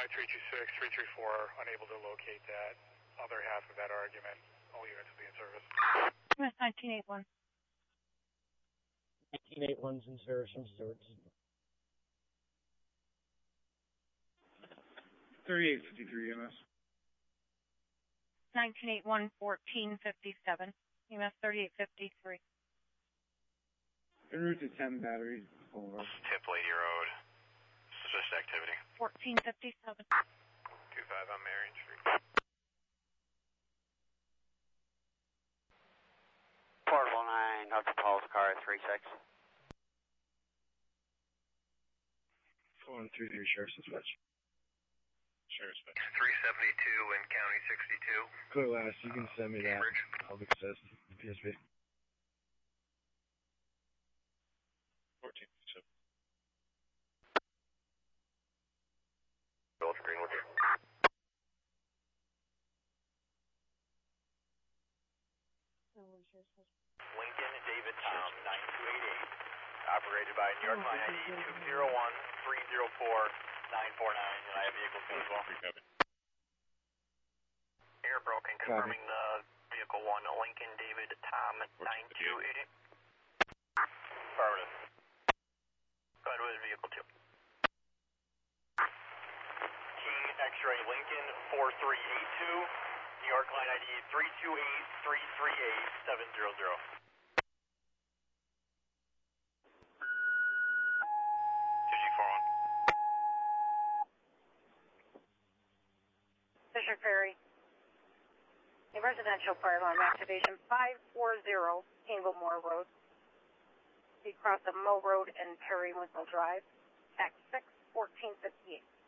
324, unable to locate that other half of that argument. All units will be in service. MS 1981. 1981's in service from Stewart. 3853 EMS. 1981 1457. EMS 3853. En route to 10 batteries over. Tip Lady Road. Suspicious activity. 1457. 25 on Marion Street. 419, Dr. Paul's car 36. 4133 Sheriff's Dispatch. Sheriff's Dispatch. 372 in County 62. Clear last, you can send me that. I'll access the PSP. 1457. Go to Greenwood. Lincoln David Tom 9288. Operated by New York Line ID 201-304-949, and I have vehicles as well. Air broken, confirming the vehicle 1, Lincoln David Tom 9288. Affirmative. Go ahead with vehicle 2. King X-ray Lincoln 4382, New York Line ID 328-338-700. 2G41. Fisher Ferry. A residential fire alarm activation 540 Inglemoor Road. You cross the Mill Road and Perry Winslow Drive. Act 6 1458.